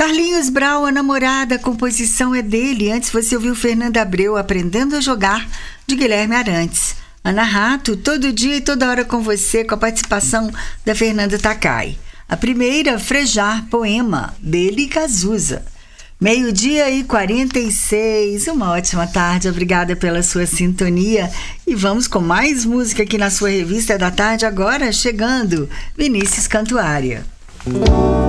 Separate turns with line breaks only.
Carlinhos Brau, A Namorada, a composição é dele. Antes você ouviu Fernanda Abreu, Aprendendo a Jogar, de Guilherme Arantes. Ana Rato, Todo Dia e Toda Hora com Você, com a participação da Fernanda Takai. A primeira, Frejar, Poema, dele e Cazuza. 12:46, uma ótima tarde, obrigada pela sua sintonia. E vamos com mais música aqui na sua Revista da Tarde, agora chegando, Vinícius Cantuária.